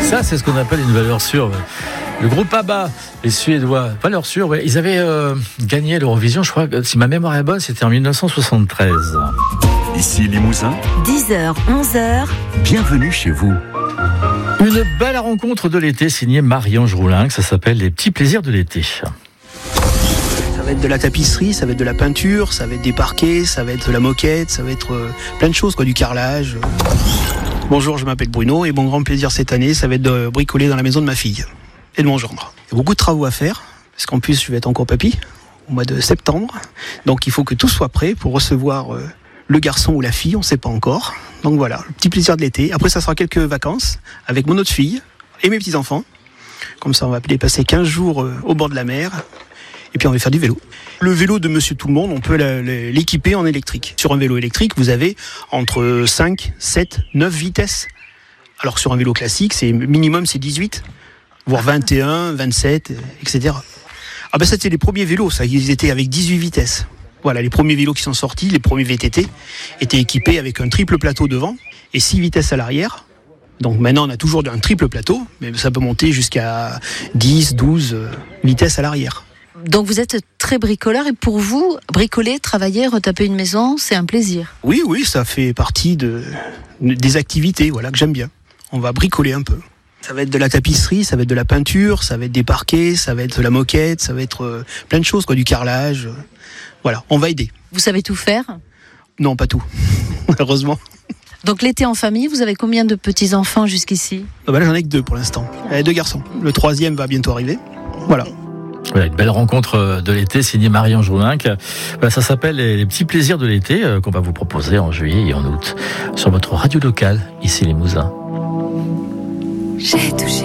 Ça, c'est ce qu'on appelle une valeur sûre. Le groupe ABBA, les Suédois, valeur sûre, ouais. Ils avaient gagné l'Eurovision, je crois, si ma mémoire est bonne, c'était en 1973. Ici Limousin, 10h, 11h. bienvenue chez vous. Une belle rencontre de l'été signée Marie-Ange Roulinck, ça s'appelle Les petits plaisirs de l'été. Ça va être de la tapisserie, ça va être de la peinture, ça va être des parquets, ça va être de la moquette, ça va être plein de choses, du carrelage. Bonjour, je m'appelle Bruno et mon grand plaisir cette année, ça va être de bricoler dans la maison de ma fille et de mon gendre. Il y a beaucoup de travaux à faire, parce qu'en plus je vais être encore papy au mois de septembre, donc il faut que tout soit prêt pour recevoir le garçon ou la fille, on ne sait pas encore. Donc voilà, le petit plaisir de l'été. Après ça sera quelques vacances avec mon autre fille et mes petits-enfants. Comme ça on va aller passer 15 jours au bord de la mer. Et puis on va faire du vélo. Le vélo de Monsieur Tout-le-Monde, on peut l'équiper en électrique. Sur un vélo électrique, vous avez entre 5, 7, 9 vitesses. Alors sur un vélo classique, minimum c'est 18, voire 21, 27, etc. Ah ben c'était les premiers vélos, ça, ils étaient avec 18 vitesses. Voilà, les premiers vélos qui sont sortis, les premiers VTT, étaient équipés avec un triple plateau devant et 6 vitesses à l'arrière. Donc maintenant on a toujours un triple plateau, mais ça peut monter jusqu'à 10, 12 vitesses à l'arrière. Donc vous êtes très bricoleur et pour vous, bricoler, travailler, retaper une maison, c'est un plaisir. Oui, ça fait partie des activités que j'aime bien. On va bricoler un peu. Ça va être de la tapisserie, ça va être de la peinture, ça va être des parquets, ça va être de la moquette, ça va être plein de choses, du carrelage. Voilà, on va aider. Vous savez tout faire ? Non, pas tout, malheureusement. Donc l'été en famille, vous avez combien de petits-enfants jusqu'ici ? Là, j'en ai que 2 pour l'instant. 2 garçons. Le 3e va bientôt arriver. Voilà. Voilà, une belle rencontre de l'été signée Marie-Ange Roulinck. Voilà, ça s'appelle les petits plaisirs de l'été qu'on va vous proposer en juillet et en août sur votre radio locale, ici Limousin. J'ai touché